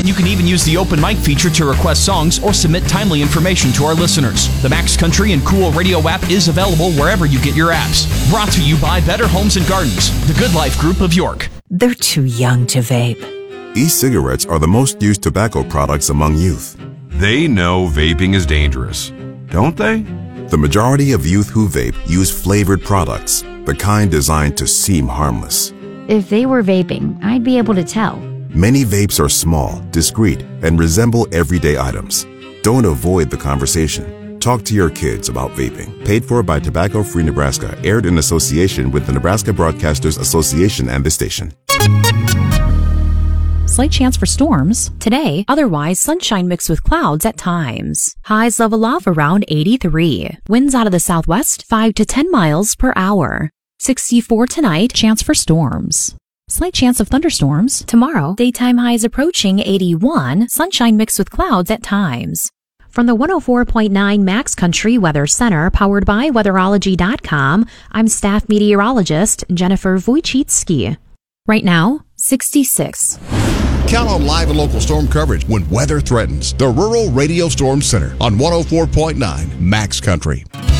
And you can even use the open mic feature to request songs or submit timely information to our listeners. The Max Country and Cool Radio app is available wherever you get your apps. Brought to you by Better Homes and Gardens, the Good Life Group of York. They're too young to vape. E-cigarettes are the most used tobacco products among youth. They know vaping is dangerous, don't they? The majority of youth who vape use flavored products, the kind designed to seem harmless. If they were vaping, I'd be able to tell. Many vapes are small, discreet, and resemble everyday items. Don't avoid the conversation. Talk to your kids about vaping. Paid for by Tobacco Free Nebraska. Aired in association with the Nebraska Broadcasters Association and the station. Slight chance for storms today, otherwise sunshine mixed with clouds at times. Highs level off around 83. Winds out of the southwest 5 to 10 miles per hour. 64 tonight, chance for storms. Slight chance of thunderstorms tomorrow, daytime highs approaching 81, sunshine mixed with clouds at times. From the 104.9 Max Country Weather Center, powered by Weatherology.com, I'm staff meteorologist Jennifer Wojcicki. Right now, 66. Count on live and local storm coverage when weather threatens. The Rural Radio Storm Center on 104.9 Max Country.